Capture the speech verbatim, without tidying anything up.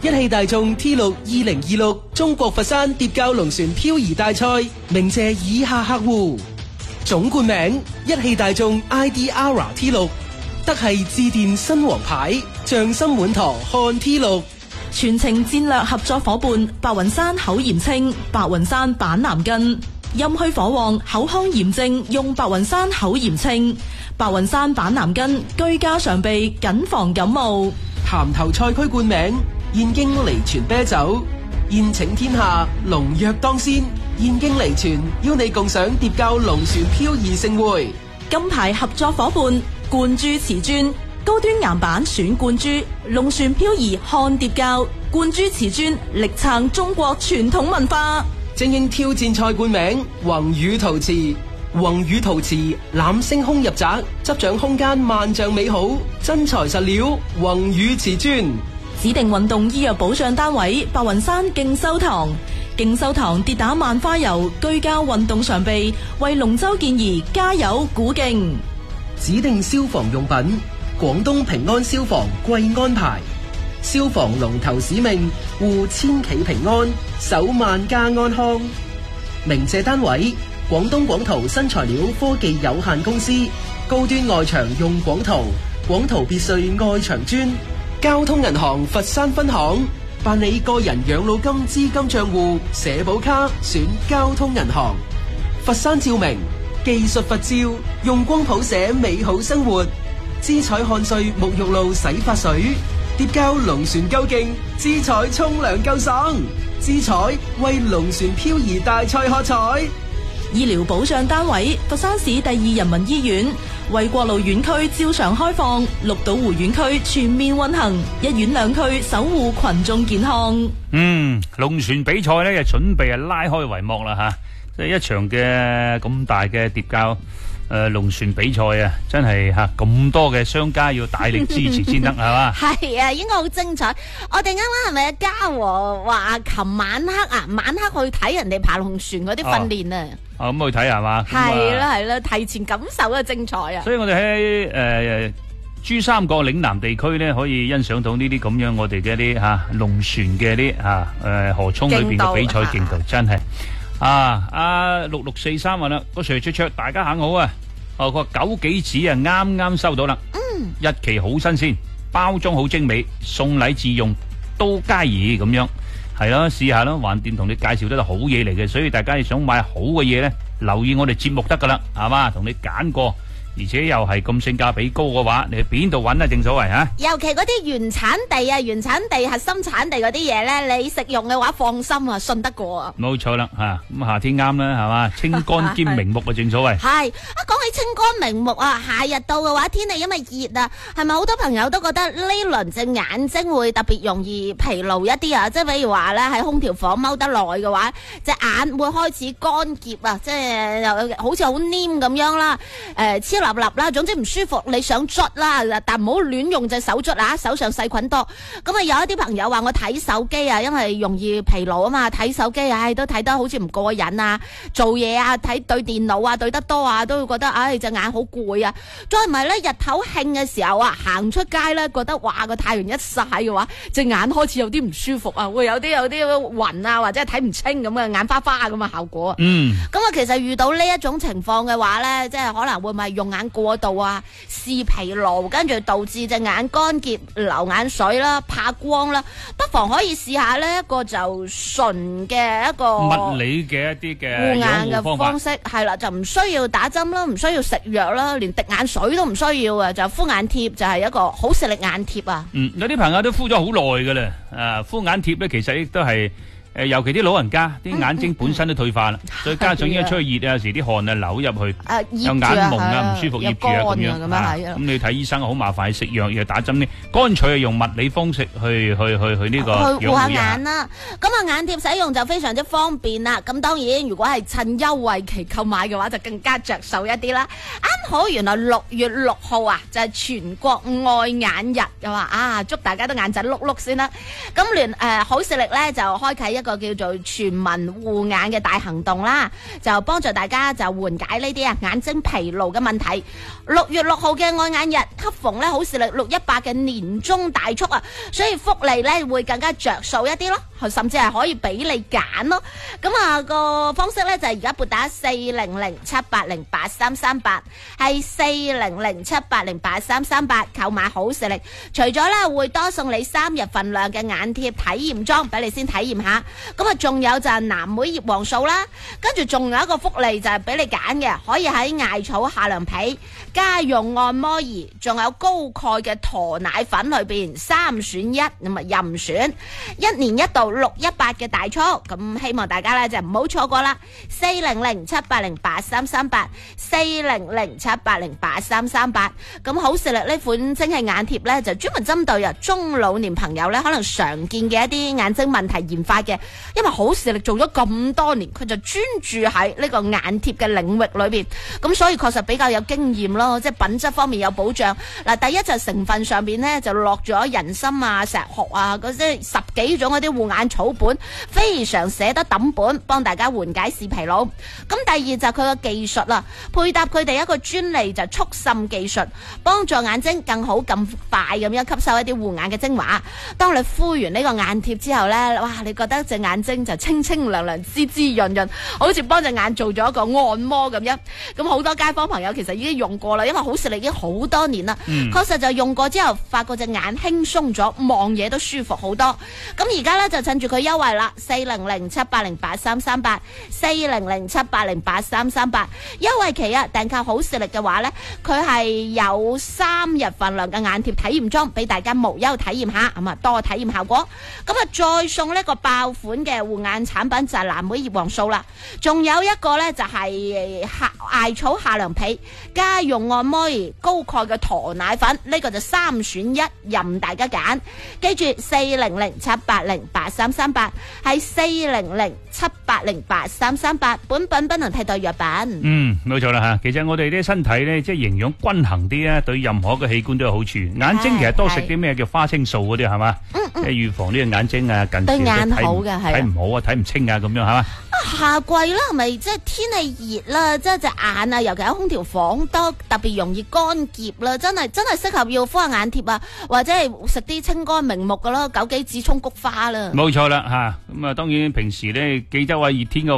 一汽大眾 T 六二零二六中國佛山疊滘龍船漂移大賽鳴謝以下客戶：總冠名一汽大眾 I D R T 六，德系致電新王牌，匠心滿堂漢 T 六。 全程戰略合作伙伴白雲山口炎清、白雲山板藍根，陰虛火旺、口腔炎症用白雲山口炎清、白雲山板藍根，居家常備，謹防感冒。 鹹頭賽區冠名燕京梨泉啤酒，宴請天下，龍躍當先。燕京梨泉邀你共賞疊滘龍船漂移盛會。 金牌合作伙伴冠珠瓷磚，高端岩板選冠珠，龍船漂移看疊滘，冠珠瓷磚力撐中國傳統文化。 精英挑戰賽冠名宏宇陶瓷，宏宇陶瓷攬星空入宅，執掌空間萬丈美好，真材實料宏宇瓷磚。 指定運動醫藥保障單位白雲山競修堂，競修堂跌打萬花油，居家運動常備，為龍舟健兒加油鼓勁。 指定消防用品廣東平安消防貴安牌，消防龍頭使命護千企平安，守萬家安康。鳴謝單位廣東廣圖新材料科技有限公司，高端外牆用廣圖，廣圖別墅外牆磚。交通銀行佛山分行，辦理個人養老金資金賬戶社保卡選交通銀行。佛山照明技術佛照，用光譜寫美好生活。姿彩漢瑞沐浴露洗髮水，疊滘龍船夠勁，姿彩沖涼夠爽，姿彩為龍船漂移大賽喝彩。 醫療保障單位佛山市第二人民醫院，衛國路院區照常開放，綠島湖院區全面運行，一院兩區守護群眾健康。 嗯，龍船比賽咧就準備啊拉開帷幕啦吓，即係一場嘅咁大嘅疊滘誒龍船比賽啊，真係吓咁多嘅商家要大力支持先得係嘛？ 係啊，應該好精彩。我哋啱啱係咪阿嘉禾話琴晚黑啊，晚黑去睇人哋爬龍船嗰啲訓練啊？ 啊咁去睇係嘛？ 係啦係啦，提前感受個精彩啊！ 所以我哋喺誒珠三角嶺南地區咧，可以欣賞到呢啲咁樣我哋嘅一啲吓龍船嘅啲吓誒河涌裏邊嘅比賽競圖，真係啊！阿六六四三話啦，個 Sir 卓卓大家行好啊！哦，佢話枸杞子啊，啱啱收到啦，嗯，一期好新鮮，包裝好精美，送禮自用都佳宜咁樣。係咯，試下咯，橫掂同你介紹得係好嘢嚟嘅，所以大家想買好嘅嘢咧，留意我哋節目得噶啦，係嘛，同你揀過，而且又係咁性價比高嘅話，你去邊度揾啊？正所謂吓， 尤其嗰啲原產地啊、原產地核心產地嗰啲嘢咧，你食用嘅話放心啊，信得過啊。 冇錯啦，吓咁夏天啱啦，係嘛，清乾兼明目啊，正所謂。係啊，講起清乾明目啊，夏日到嘅話，天氣因為熱啊，係咪好多朋友都覺得呢輪隻眼睛會特別容易疲勞一啲啊？即係比如話咧喺空調房踎得耐嘅話，隻眼會開始乾澀啊，即係又好似好黏咁樣啦，誒黐立立啦，總之唔舒服，你想捽啦，但唔好亂用隻手捽啊，手上細菌多。咁啊有一啲朋友話我睇手機啊，因為容易疲勞啊嘛，睇手機唉、哎、都睇得好似唔過癮啊，做嘢啊睇對電腦啊對得多啊，都會覺得唉隻、哎、眼好攰啊。再唔係咧日頭興嘅時候啊，行出街咧覺得哇個太陽一曬嘅話，隻眼開始有啲唔舒服啊，會有啲有啲暈啊，或者係睇唔清咁嘅眼花花咁嘅效果。嗯，咁啊其實遇到呢一種情況嘅話咧，即係可能會唔係用眼過度啊，視疲勞，跟住導致隻眼乾澀、流眼水啦、怕光啦，不妨可以試下呢一個就純嘅一個物理嘅一啲嘅護眼嘅方式，係啦，就唔需要打針啦，唔需要食藥啦，連滴眼水都唔需要啊，就敷眼貼就係一個好視力眼貼啊。嗯， 有啲朋友都敷咗好耐噶啦，啊，敷眼貼咧其實亦都係。誒，尤其啲老人家，啲眼睛本身都退化啦，再加上依家出去熱啊，有時啲汗啊流入去，有眼蒙啊，唔舒服，醃住啊咁樣，咁你睇醫生好麻煩，食藥又打針呢，乾脆係用物理方式去去去去呢個去護下眼啦。咁啊眼貼使用就非常之方便啦。咁當然如果係趁優惠期購買嘅話，就更加着數一啲啦。啱好原來六月六號啊，就係全國愛眼日，又話啊祝大家都眼仔碌碌先啦。咁聯誒好視力咧就開啟一個叫做全民護眼嘅大行動啦，就幫助大家就緩解呢啲啊眼睛疲勞嘅問題。六月六號嘅愛眼日，恰逢咧好視力六一八嘅年終大促啊，所以福利咧會更加着數一啲咯，甚至係可以俾你揀咯。咁啊個方式咧就係而家撥打四零零七八零八三三八，係四零零七八零八三三八購買好視力，除咗咧會多送你三日份量嘅眼貼體驗裝俾你先體驗下，咁啊仲有就係藍莓葉黃素啦，跟住仲有一個福利就係俾你揀嘅，可以喺艾草夏涼被、家用按摩儀，仲有高鈣嘅駝奶粉裏邊三選一，咁啊任選，一年一度六一八嘅大促，咁希望大家咧就唔好錯過啦。四零零七八零八三三八，四零零七八零八三三八。咁好視力呢款蒸汽眼貼咧就專門針對啊中老年朋友咧可能常見嘅一啲眼睛問題研發嘅，因為好視力做咗咁多年，佢就專注喺呢個眼貼嘅領域裏邊，咁所以確實比較有經驗咯，即係品質方面有保障。嗱，第一就成分上邊咧就落咗人參啊、石斛啊嗰啲十幾種嗰啲護眼草本，非常捨得抌本，幫大家緩解視疲勞。咁第二就係佢個技術啦，配搭佢哋一個專利就速滲技術，幫助眼睛更好咁快咁樣吸收一啲護眼嘅精華。當你敷完呢個眼貼之後咧，哇！你覺得隻眼睛就清清涼涼、滋滋潤潤，好似幫隻眼做咗一個按摩咁樣。咁好多街坊朋友其實已經用過啦，因為好視力已經好多年啦， 嗯、 確實就用過之後，發覺隻眼輕鬆咗，望嘢都舒服好多。咁而家咧就趁住佢優惠啦，四零零七八零八三三八，四零零七八零八三三八，優惠期啊！訂購好視力嘅話咧，佢係有三日份量嘅眼貼體驗裝俾大家無憂體驗下，咁啊多體驗效果。咁啊再送呢個爆款嘅護眼產品就係藍莓葉黃素啦，仲有一個咧就係夏艾草夏涼被、家用按摩儀、高鈣嘅駝奶粉，呢、這個就三選一，任大家揀。記住四零零七八零八三三八，係四零零七八零八三三八，本品不能替代藥品。 嗯，冇錯啦吓。其實我哋啲身體咧，即係營養均衡啲啊，對任何嘅器官都有好處。眼睛其實多食啲咩叫花青素嗰啲係嘛，即係預防呢個眼睛啊近視對眼好嘅係睇唔好啊，睇唔清啊咁樣係嘛。 夏季啦，係咪即係天氣熱啦，即係隻眼啊，尤其喺空調房都特別容易乾澀啦，真係真係適合要敷下眼貼啊，或者係食啲清肝明目嘅咯，枸杞子蔥菊花啦。 冇錯啦吓，咁啊當然平時咧記得話熱天嘅